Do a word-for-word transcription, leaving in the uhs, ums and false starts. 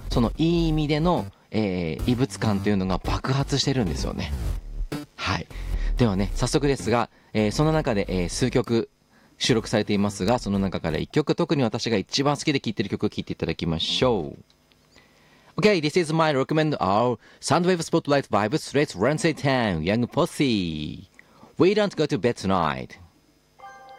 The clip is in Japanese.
そのいい意味での、えー異物感というのが爆発してるんですよね。はい。ではね、早速ですが、えーその中で、えー数曲収録されていますが、その中からいっきょく、特に私が一番好きで聴いている曲を聴いていただきましょう。Okay, this is my recommend our Soundwave Spotlight Vibes. Let's run say time, Young Posse. We don't go to bed tonight.